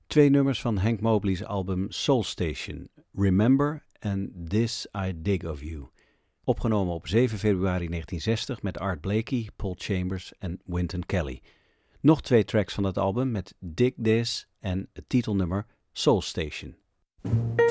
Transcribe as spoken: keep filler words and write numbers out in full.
Twee nummers van Hank Mobley's album Soul Station, Remember en This I Dig of You. Opgenomen op zeven februari negentien zestig met Art Blakey, Paul Chambers en Wynton Kelly. Nog twee tracks van dat album met Dig This en het titelnummer Soul Station.